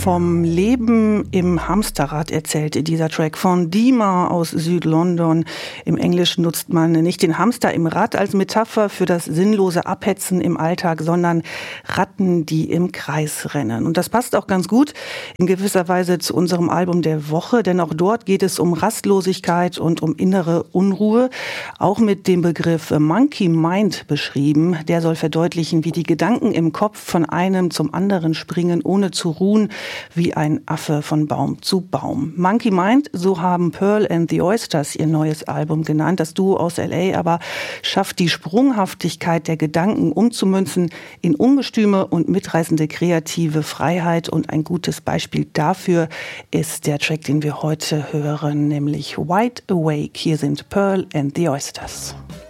Vom Leben im Hamsterrad erzählt dieser Track von Dima aus Süd-London. Im Englischen nutzt man nicht den Hamster im Rad als Metapher für das sinnlose Abhetzen im Alltag, sondern Ratten, die im Kreis rennen. Und das passt auch ganz gut in gewisser Weise zu unserem Album der Woche, denn auch dort geht es um Rastlosigkeit und um innere Unruhe, auch mit dem Begriff Monkey Mind beschrieben. Der soll verdeutlichen, wie die Gedanken im Kopf von einem zum anderen springen, ohne zu ruhen, wie ein Affe von Baum zu Baum. Monkey Mind, so haben Pearl and the Oysters ihr neues Album genannt. Das Duo aus L.A. aber schafft die Sprunghaftigkeit der Gedanken umzumünzen in ungestüme und mitreißende kreative Freiheit. Und ein gutes Beispiel dafür ist der Track, den wir heute hören, nämlich Wide Awake. Hier sind Pearl and the Oysters.